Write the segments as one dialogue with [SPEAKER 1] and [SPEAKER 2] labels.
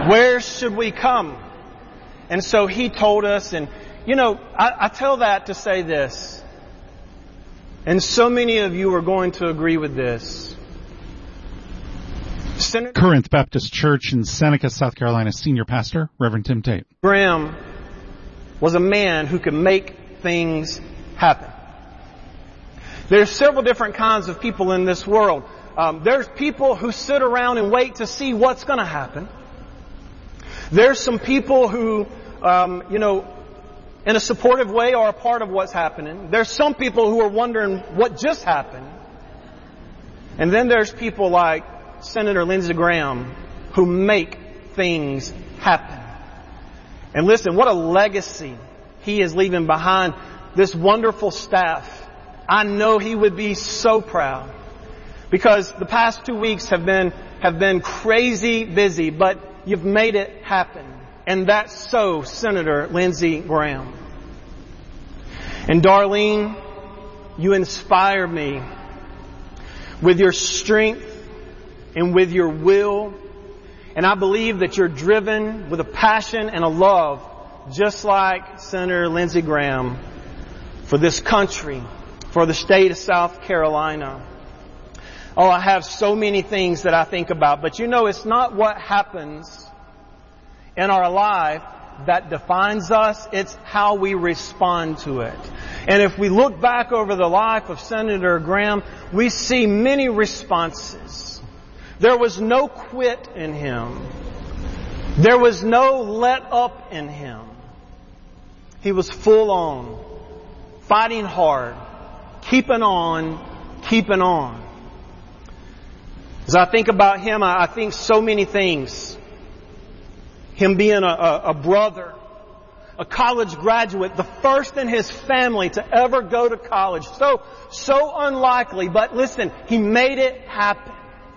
[SPEAKER 1] Where should we come? And so he told us, and I tell that to say this, and so many of you are going to agree with this.
[SPEAKER 2] Corinth Baptist Church in Seneca, South Carolina, Senior Pastor, Reverend Tim Tate.
[SPEAKER 1] Graham was a man who could make things happen. There's several different kinds of people in this world. There's people who sit around and wait to see what's going to happen. There's some people who, in a supportive way are a part of what's happening. There's some people who are wondering what just happened. And then there's people like Senator Lindsey Graham who make things happen. And listen, what a legacy he is leaving behind. This wonderful staff. I know he would be so proud, because the past 2 weeks have been crazy busy, but you've made it happen. And that's so, Senator Lindsey Graham. And Darlene, you inspire me with your strength and with your will. And I believe that you're driven with a passion and a love, just like Senator Lindsey Graham, for this country, for the state of South Carolina. Oh, I have so many things that I think about, but it's not what happens in our life that defines us. It's how we respond to it. And if we look back over the life of Senator Graham, we see many responses. There was no quit in him. There was no let up in him. He was full on, fighting hard, keeping on, keeping on. As I think about him, I think so many things. Him being a brother, a college graduate, the first in his family to ever go to college. So unlikely, but listen, he made it happen.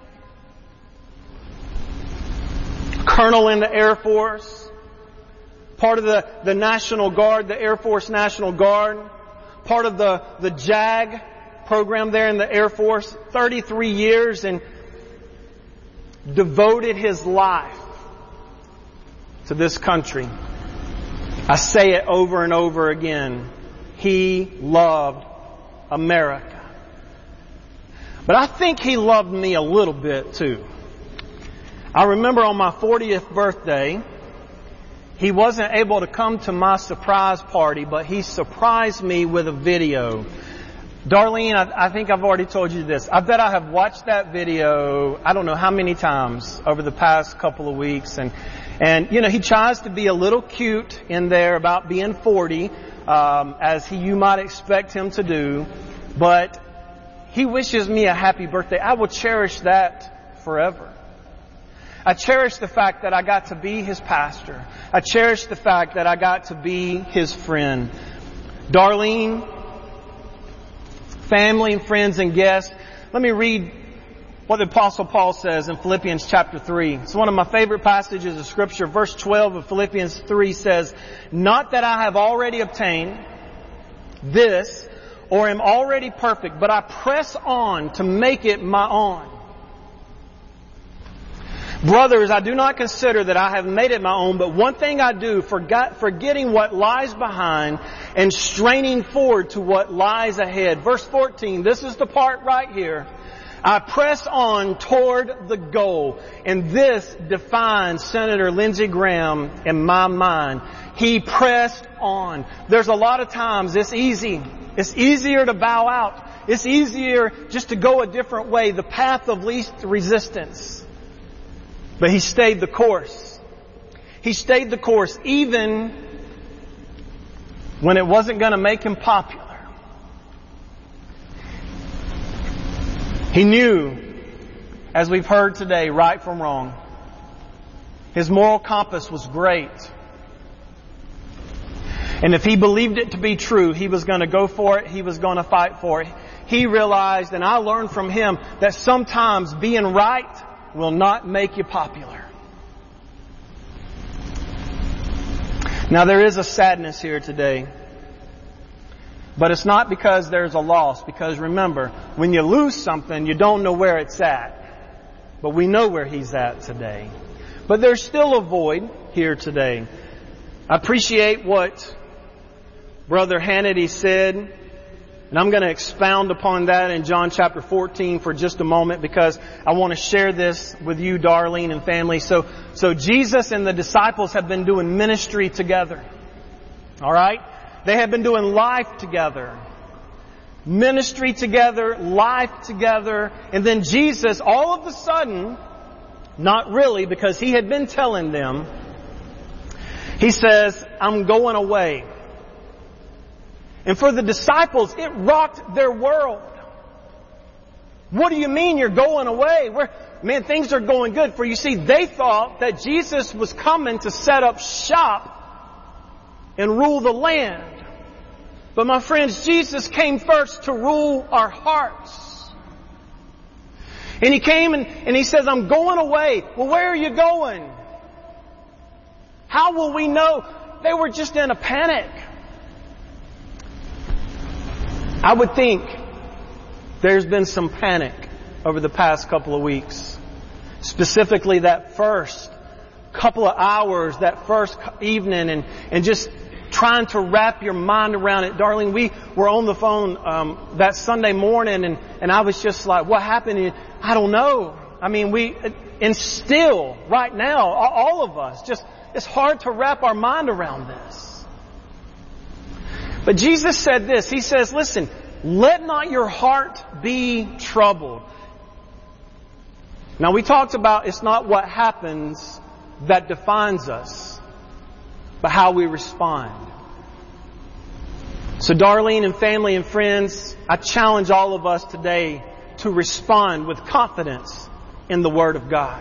[SPEAKER 1] Colonel in the Air Force, part of the National Guard, the Air Force National Guard, part of the JAG program there in the Air Force, 33 years, and devoted his life to this country. I say it over and over again. He loved America. But I think he loved me a little bit too. I remember on my 40th birthday, he wasn't able to come to my surprise party, but he surprised me with a video. Darlene, I think I've already told you this. I bet I have watched that video, I don't know how many times over the past couple of weeks. And he tries to be a little cute in there about being 40, as you might expect him to do. But he wishes me a happy birthday. I will cherish that forever. I cherish the fact that I got to be his pastor. I cherish the fact that I got to be his friend. Darlene, family and friends and guests, let me read what the Apostle Paul says in Philippians chapter 3. It's one of my favorite passages of Scripture. Verse 12 of Philippians 3 says, "Not that I have already obtained this or am already perfect, but I press on to make it my own. Brothers, I do not consider that I have made it my own, but one thing I do, forgetting what lies behind and straining forward to what lies ahead." Verse 14, this is the part right here. "I press on toward the goal." And this defines Senator Lindsey Graham in my mind. He pressed on. There's a lot of times it's easy. It's easier to bow out. It's easier just to go a different way, the path of least resistance. But he stayed the course. He stayed the course even when it wasn't going to make him popular. He knew, as we've heard today, right from wrong. His moral compass was great. And if he believed it to be true, he was going to go for it. He was going to fight for it. He realized, and I learned from him, that sometimes being right will not make you popular. Now there is a sadness here today. But it's not because there's a loss. Because remember, when you lose something, you don't know where it's at. But we know where he's at today. But there's still a void here today. I appreciate what Brother Hannity said, and I'm going to expound upon that in John chapter 14 for just a moment, because I want to share this with you, Darlene and family. So Jesus and the disciples have been doing ministry together. All right? They have been doing life together. Ministry together, life together. And then Jesus, all of a sudden, not really, because He had been telling them, He says, I'm going away. And for the disciples, it rocked their world. What do you mean you're going away? Man, things are going good. For you see, they thought that Jesus was coming to set up shop and rule the land. But my friends, Jesus came first to rule our hearts. And He came and He says, I'm going away. Well, where are you going? How will we know? They were just in a panic. I would think there's been some panic over the past couple of weeks. Specifically that first couple of hours, that first evening, and just trying to wrap your mind around it. Darling, we were on the phone that Sunday morning, and I was just like, what happened? I don't know. I mean, and still, right now, all of us, just, it's hard to wrap our mind around this. But Jesus said this. He says, listen, let not your heart be troubled. Now, we talked about it's not what happens that defines us, but how we respond. So, Darlene and family and friends, I challenge all of us today to respond with confidence in the Word of God.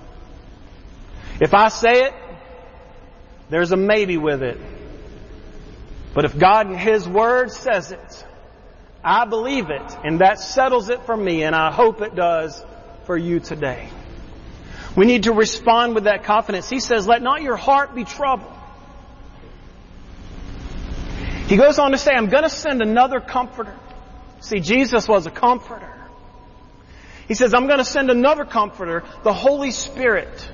[SPEAKER 1] If I say it, there's a maybe with it. But if God in His Word says it, I believe it, and that settles it for me, and I hope it does for you today. We need to respond with that confidence. He says, let not your heart be troubled. He goes on to say, I'm going to send another comforter. See, Jesus was a comforter. He says, I'm going to send another comforter, the Holy Spirit.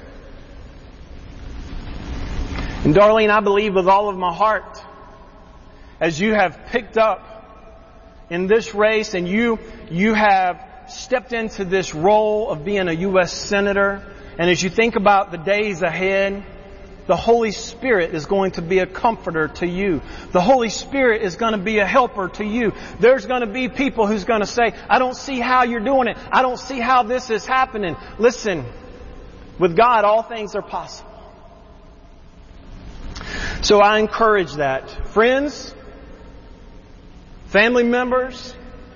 [SPEAKER 1] And Darlene, I believe with all of my heart, as you have picked up in this race and you have stepped into this role of being a U.S. Senator, and as you think about the days ahead, the Holy Spirit is going to be a comforter to you. The Holy Spirit is going to be a helper to you. There's going to be people who's going to say, I don't see how you're doing it. I don't see how this is happening. Listen, with God, all things are possible. So I encourage that. Friends, family members,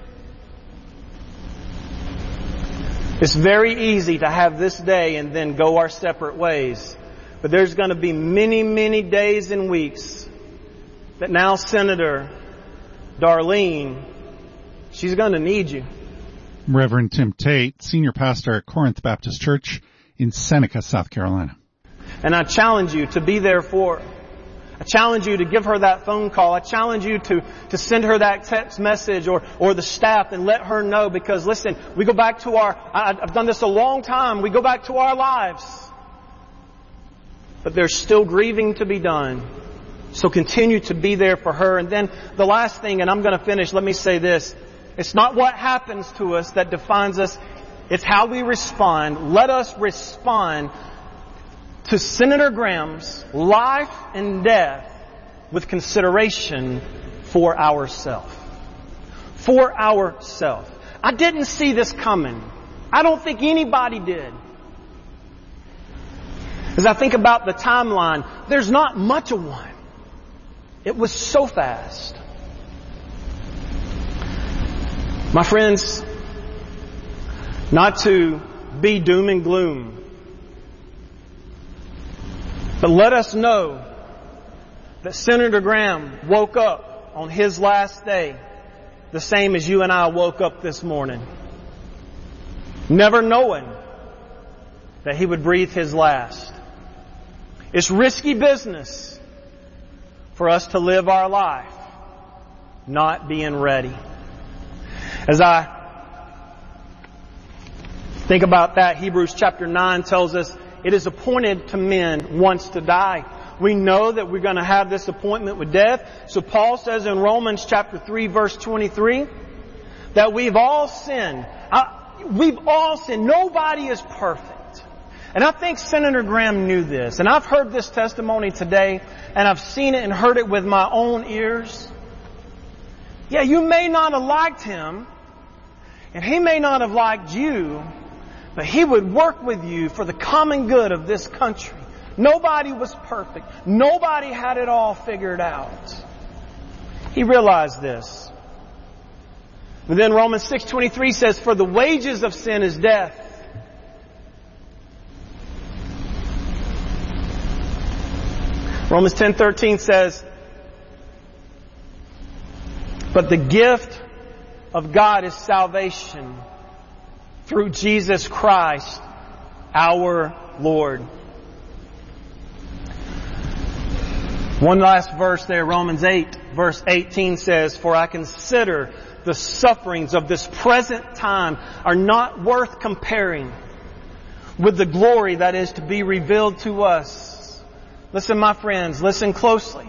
[SPEAKER 1] it's very easy to have this day and then go our separate ways. But there's going to be many, many days and weeks that now Senator Darlene, she's going to need you.
[SPEAKER 2] Reverend Tim Tate, Senior Pastor at Corinth Baptist Church in Seneca, South Carolina.
[SPEAKER 1] And I challenge you to be there for her. I challenge you to give her that phone call. I challenge you to send her that text message or the staff and let her know, because listen, we go back to I've done this a long time. We go back to our lives. But there's still grieving to be done. So continue to be there for her. And then the last thing, and I'm going to finish, let me say this. It's not what happens to us that defines us. It's how we respond. Let us respond to Senator Graham's life and death with consideration for ourselves. For ourselves. I didn't see this coming. I don't think anybody did. As I think about the timeline, there's not much of one. It was so fast. My friends, not to be doom and gloom, but let us know that Senator Graham woke up on his last day the same as you and I woke up this morning, never knowing that he would breathe his last. It's risky business for us to live our life not being ready. As I think about that, Hebrews chapter 9 tells us it is appointed to men once to die. We know that we're going to have this appointment with death. So Paul says in Romans chapter 3 verse 23 that we've all sinned. We've all sinned. Nobody is perfect. And I think Senator Graham knew this. And I've heard this testimony today, and I've seen it and heard it with my own ears. Yeah, you may not have liked him, and he may not have liked you, but he would work with you for the common good of this country. Nobody was perfect. Nobody had it all figured out. He realized this. But then Romans 6:23 says, "For the wages of sin is death." Romans 10:13 says, "But the gift of God is salvation through Jesus Christ, our Lord." One last verse there, Romans 8, verse 18 says, "For I consider the sufferings of this present time are not worth comparing with the glory that is to be revealed to us." Listen, my friends, listen closely.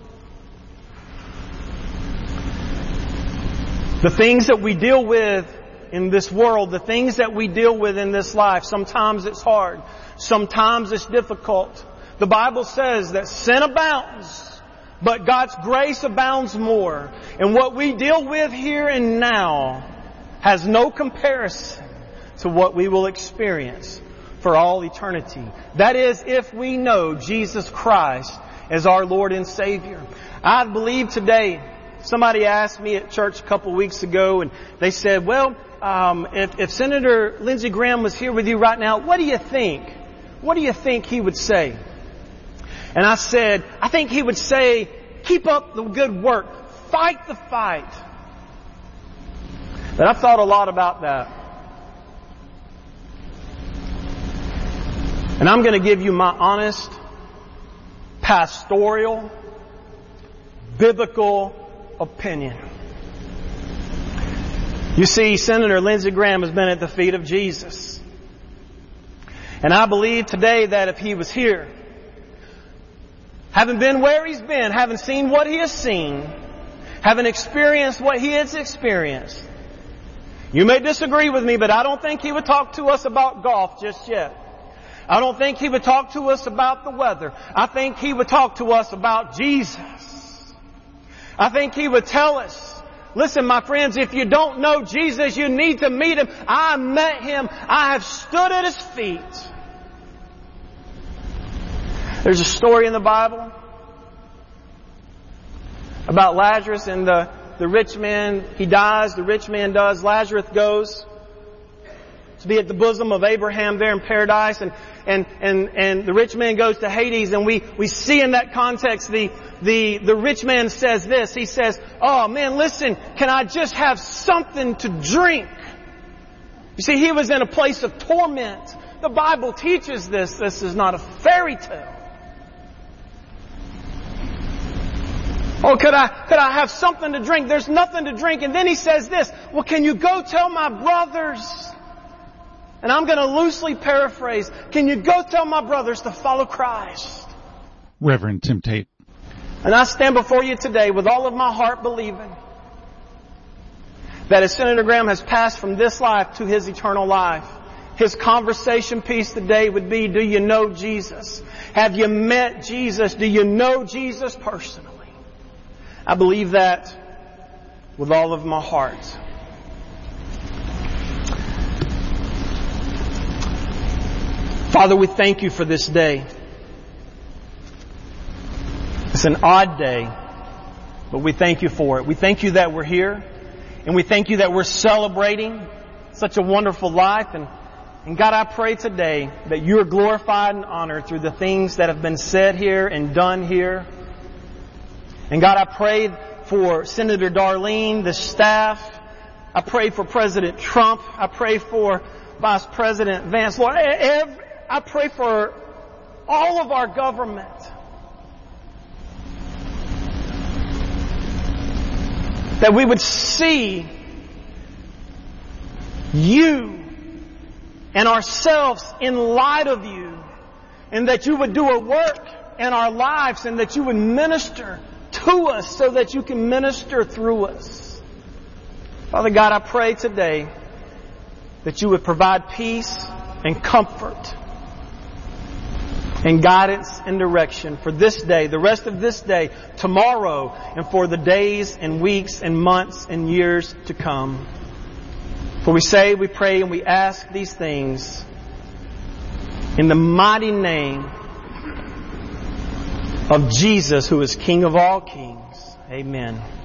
[SPEAKER 1] The things that we deal with in this world, the things that we deal with in this life, sometimes it's hard. Sometimes it's difficult. The Bible says that sin abounds, but God's grace abounds more. And what we deal with here and now has no comparison to what we will experience for all eternity. That is, if we know Jesus Christ as our Lord and Savior. I believe today, somebody asked me at church a couple weeks ago, and they said, well, if Senator Lindsey Graham was here with you right now, what do you think? What do you think he would say? And I said, I think he would say, keep up the good work. Fight the fight. And I've thought a lot about that. And I'm going to give you my honest, pastoral, biblical opinion. You see, Senator Lindsey Graham has been at the feet of Jesus. And I believe today that if he was here, having been where he's been, having seen what he has seen, having experienced what he has experienced, you may disagree with me, but I don't think he would talk to us about golf just yet. I don't think he would talk to us about the weather. I think he would talk to us about Jesus. I think he would tell us, listen, my friends, if you don't know Jesus, you need to meet Him. I met Him. I have stood at His feet. There's a story in the Bible about Lazarus and the rich man. He dies, the rich man does. Lazarus goes to be at the bosom of Abraham there in paradise, and the rich man goes to Hades, and we see in that context the rich man says this. He says, "Oh man, listen, can I just have something to drink?" You see, he was in a place of torment. The Bible teaches this. This is not a fairy tale. Oh, could I have something to drink? There's nothing to drink. And then he says this, well, can you go tell my brothers? And I'm going to loosely paraphrase. Can you go tell my brothers to follow Christ?
[SPEAKER 2] Reverend Tim Tate.
[SPEAKER 1] And I stand before you today with all of my heart believing that as Senator Graham has passed from this life to his eternal life, his conversation piece today would be, do you know Jesus? Have you met Jesus? Do you know Jesus personally? I believe that with all of my heart. Father, we thank you for this day. It's an odd day, but we thank you for it. We thank you that we're here, and we thank you that we're celebrating such a wonderful life. And God, I pray today that you are glorified and honored through the things that have been said here and done here. And God, I pray for Senator Darlene, the staff. I pray for President Trump. I pray for Vice President Vance. Lord, I pray for all of our government. That we would see you and ourselves in light of you. and that you would do a work in our lives, and that you would minister to us so that you can minister through us. Father God, I pray today that you would provide peace and comfort and guidance and direction for this day, the rest of this day, tomorrow, and for the days and weeks and months and years to come. For we say, we pray, and we ask these things in the mighty name of Jesus, who is King of all kings. Amen.